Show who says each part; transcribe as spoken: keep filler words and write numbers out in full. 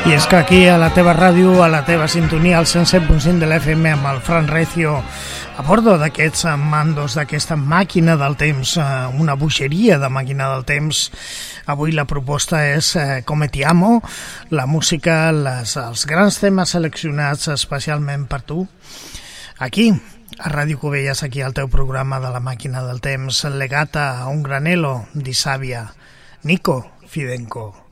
Speaker 1: I és que aquí a la teva ràdio, a la teva sintonia, al cent set punt cinc de l'F M amb el Fran Recio, a bordo d'aquests mandos, d'aquesta màquina del temps, una bogeria de màquina del temps. Avui la proposta és Come Ti Amo, la música, les, els grans temes seleccionats especialment per tu. Aquí, a Ràdio Cubelles, aquí al teu programa de la màquina del temps, legat a un granelo di Sàvia, Nico Fidenco.